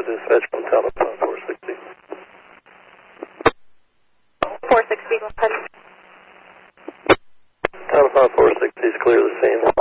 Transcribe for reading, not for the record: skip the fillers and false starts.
dispatch from Town of Pond 460. 460, go ahead. Town of Pond 460 is clear the scene.